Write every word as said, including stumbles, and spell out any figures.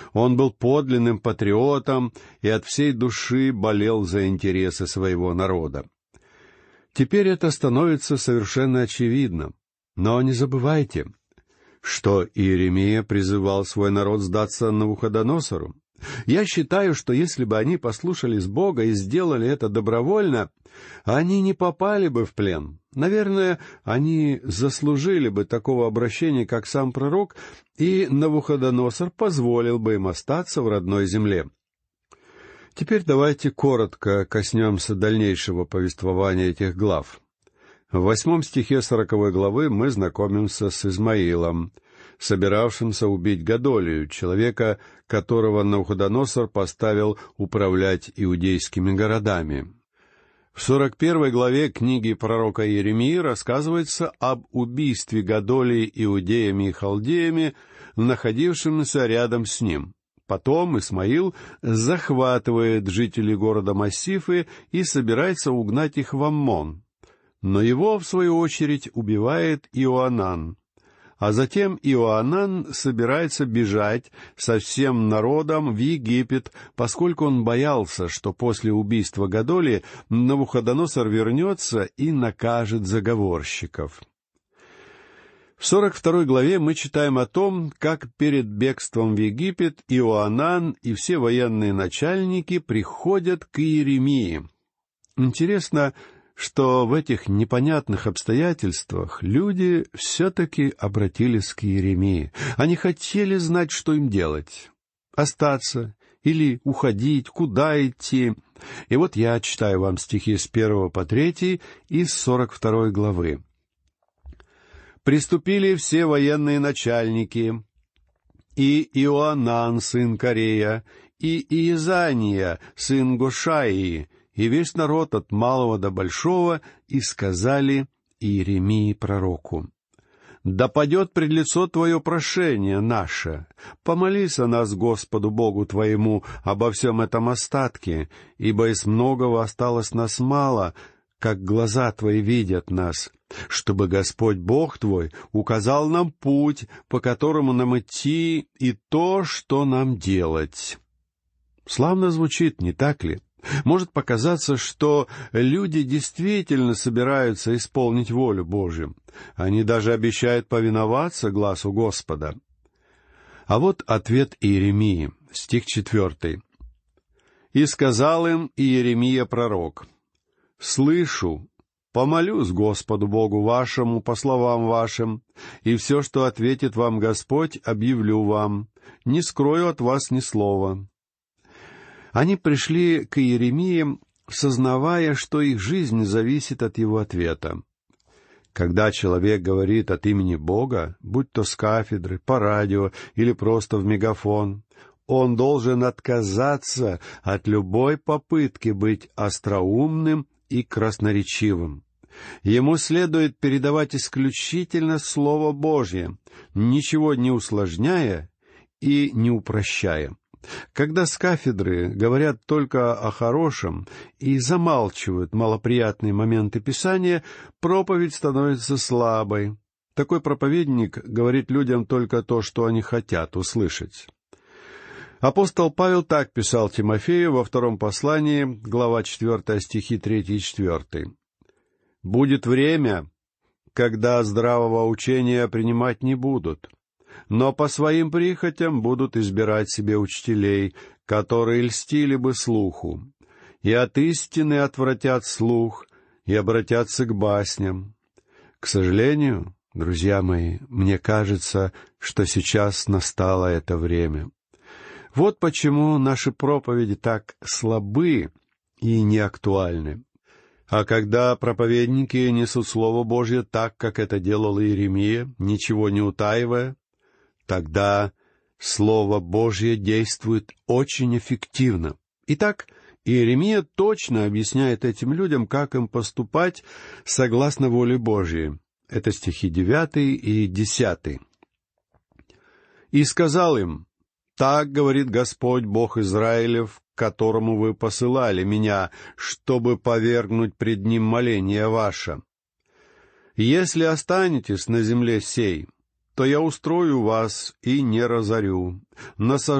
Он был подлинным патриотом и от всей души болел за интересы своего народа. Теперь это становится совершенно очевидно. Но не забывайте, что Иеремия призывал свой народ сдаться Навуходоносору. Я считаю, что если бы они послушались Бога и сделали это добровольно, они не попали бы в плен. Наверное, они заслужили бы такого обращения, как сам пророк, и Навуходоносор позволил бы им остаться в родной земле. Теперь давайте коротко коснемся дальнейшего повествования этих глав. В восьмом стихе сороковой главы мы знакомимся с Измаилом, собиравшимся убить Годолию, человека, которого Навуходоносор поставил управлять иудейскими городами. В сорок первой главе книги пророка Иеремии рассказывается об убийстве Годолии иудеями и халдеями, находившимися рядом с ним. Потом Исмаил захватывает жителей города Массифы и собирается угнать их в Аммон. Но его, в свою очередь, убивает Иоанан. А затем Иоанан собирается бежать со всем народом в Египет, поскольку он боялся, что после убийства Годолии Навуходоносор вернется и накажет заговорщиков. В сорок второй главе мы читаем о том, как перед бегством в Египет Иоанан и все военные начальники приходят к Иеремии. Интересно, что в этих непонятных обстоятельствах люди все-таки обратились к Иеремии. Они хотели знать, что им делать. Остаться или уходить, куда идти. И вот я читаю вам стихи с первого по третий из сорок второй главы. «Приступили все военные начальники, и Иоанан, сын Корея, и Иезания, сын Гошаии, и весь народ от малого до большого, и сказали Иеремии пророку: «Да падет пред лицо Твое прошение наше, помолись о нас Господу Богу Твоему обо всем этом остатке, ибо из многого осталось нас мало, как глаза Твои видят нас, чтобы Господь Бог Твой указал нам путь, по которому нам идти, и то, что нам делать». Славно звучит, не так ли? Может показаться, что люди действительно собираются исполнить волю Божью. Они даже обещают повиноваться гласу Господа. А вот ответ Иеремии, стих четвертый. «И сказал им Иеремия пророк: слышу, помолюсь Господу Богу вашему по словам вашим, и все, что ответит вам Господь, объявлю вам, не скрою от вас ни слова». Они пришли к Иеремии, сознавая, что их жизнь зависит от его ответа. Когда человек говорит от имени Бога, будь то с кафедры, по радио или просто в мегафон, он должен отказаться от любой попытки быть остроумным и красноречивым. Ему следует передавать исключительно Слово Божье, ничего не усложняя и не упрощая. Когда с кафедры говорят только о хорошем и замалчивают малоприятные моменты Писания, проповедь становится слабой. Такой проповедник говорит людям только то, что они хотят услышать. Апостол Павел так писал Тимофею во втором послании, глава четвертая, стихи третий и четвертый. «Будет время, когда здравого учения принимать не будут, но по своим прихотям будут избирать себе учителей, которые льстили бы слуху, и от истины отвратят слух, и обратятся к басням». К сожалению, друзья мои, мне кажется, что сейчас настало это время. Вот почему наши проповеди так слабы и неактуальны. А когда проповедники несут Слово Божье так, как это делал Иеремия, ничего не утаивая, тогда Слово Божье действует очень эффективно. Итак, Иеремия точно объясняет этим людям, как им поступать согласно воле Божьей. Это стихи девятый и десятый. «И сказал им: так говорит Господь Бог Израилев, к которому вы посылали меня, чтобы повергнуть пред Ним моление ваше. Если останетесь на земле сей, то я устрою вас и не разорю, насажу